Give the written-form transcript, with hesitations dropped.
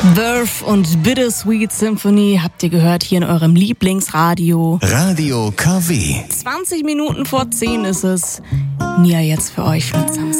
Verve und Bittersweet Symphony habt ihr gehört hier in eurem Lieblingsradio. Radio KW. 20 Minuten vor 10 ist es. Nia jetzt für euch mit Samstag.